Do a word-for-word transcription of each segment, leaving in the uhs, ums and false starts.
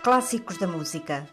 Clássicos da Música.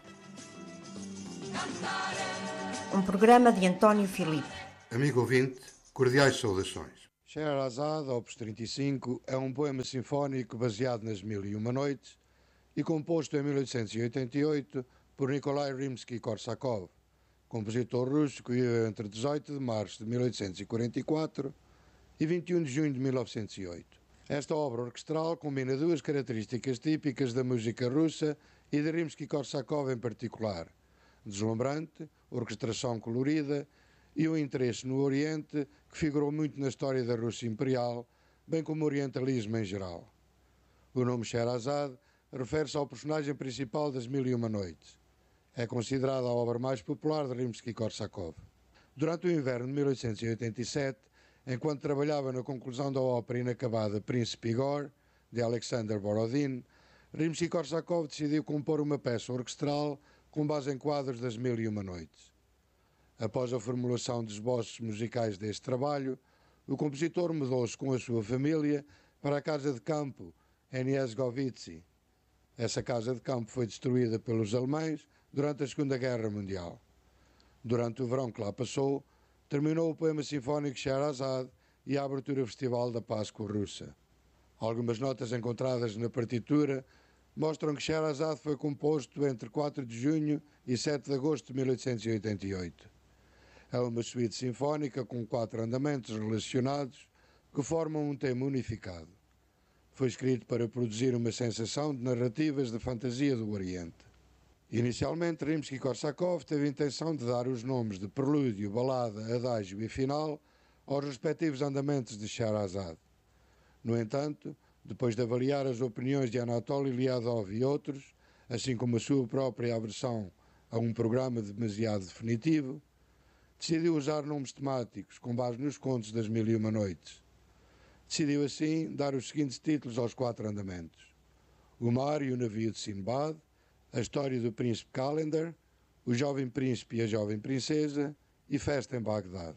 Um programa de António Filipe. Amigo ouvinte, cordiais saudações. Scheherazade, opus trinta e cinco, é um poema sinfónico baseado nas Mil e Uma Noites e composto em mil oitocentos e oitenta e oito por Nikolai Rimsky-Korsakov, compositor russo que viveu entre dezoito de março de mil oitocentos e quarenta e quatro e vinte e um de junho de mil novecentos e oito. Esta obra orquestral combina duas características típicas da música russa e de Rimsky-Korsakov em particular: deslumbrante, orquestração colorida e o interesse no Oriente, que figurou muito na história da Rússia Imperial, bem como o orientalismo em geral. O nome Scheherazade refere-se ao personagem principal das Mil e Uma Noites. É considerada a obra mais popular de Rimsky-Korsakov. Durante o inverno de mil oitocentos e oitenta e sete, enquanto trabalhava na conclusão da ópera inacabada Príncipe Igor, de Alexander Borodin, Rimsky-Korsakov decidiu compor uma peça orquestral com base em quadros das Mil e Uma Noites. Após a formulação de esboços musicais deste trabalho, o compositor mudou-se com a sua família para a casa de campo em Niezgovice. Essa casa de campo foi destruída pelos alemães durante a Segunda Guerra Mundial. Durante o verão que lá passou, terminou o poema sinfónico Scheherazade e a abertura festival da Páscoa russa. Algumas notas encontradas na partitura mostram que Scheherazade foi composto entre quatro de junho e sete de agosto de mil oitocentos e oitenta e oito. É uma suíte sinfónica com quatro andamentos relacionados que formam um tema unificado. Foi escrito para produzir uma sensação de narrativas de fantasia do Oriente. Inicialmente, Rimsky-Korsakov teve a intenção de dar os nomes de prelúdio, balada, adágio e final aos respectivos andamentos de Scheherazade. No entanto, depois de avaliar as opiniões de Anatoly Liadov e outros, assim como a sua própria aversão a um programa demasiado definitivo, decidiu usar nomes temáticos com base nos contos das Mil e Uma Noites. Decidiu assim dar os seguintes títulos aos quatro andamentos: O Mar e o Navio de Sinbad, A História do Príncipe Calendar, O Jovem Príncipe e a Jovem Princesa e Festa em Bagdade.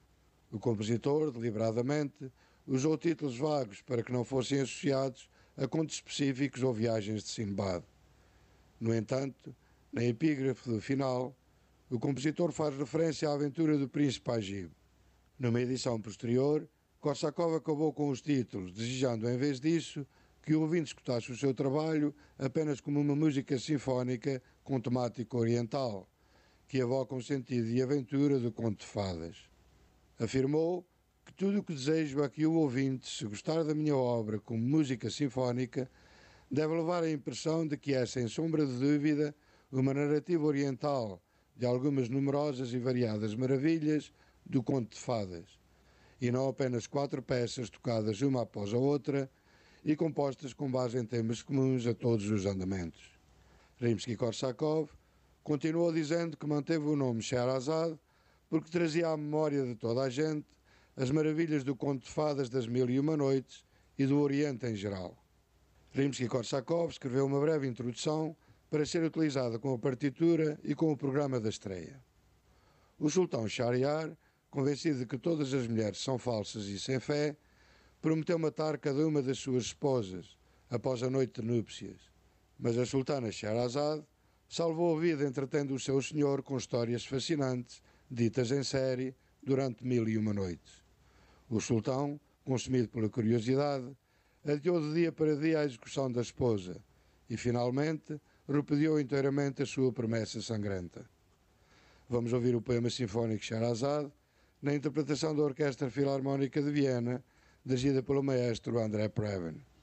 O compositor, deliberadamente, usou títulos vagos para que não fossem associados a contos específicos ou viagens de Sinbad. No entanto, na epígrafe do final, o compositor faz referência à aventura do Príncipe Agib. Numa edição posterior, Korsakov acabou com os títulos, desejando, em vez disso, que o ouvinte escutasse o seu trabalho apenas como uma música sinfónica com temática oriental, que evoca um sentido de aventura do conto de fadas. Afirmou que tudo o que desejo é que o ouvinte, se gostar da minha obra como música sinfónica, deve levar a impressão de que é, sem sombra de dúvida, uma narrativa oriental de algumas numerosas e variadas maravilhas do conto de fadas, e não apenas quatro peças tocadas uma após a outra e compostas com base em temas comuns a todos os andamentos. Rimsky-Korsakov continuou dizendo que manteve o nome Scheherazade porque trazia à memória de toda a gente as maravilhas do conto de fadas das Mil e Uma Noites e do Oriente em geral. Rimsky-Korsakov escreveu uma breve introdução para ser utilizada com a partitura e com o programa da estreia. O sultão Shahriar, convencido de que todas as mulheres são falsas e sem fé, prometeu matar cada uma das suas esposas após a noite de núpcias. Mas a sultana Scheherazade salvou a vida entretendo o seu senhor com histórias fascinantes, ditas em série, durante mil e uma noites. O sultão, consumido pela curiosidade, adiou de dia para dia a execução da esposa e, finalmente, repudiou inteiramente a sua promessa sangrenta. Vamos ouvir o poema sinfónico Scheherazade na interpretação da Orquestra Filarmónica de Viena, dirigida pelo maestro André Previn.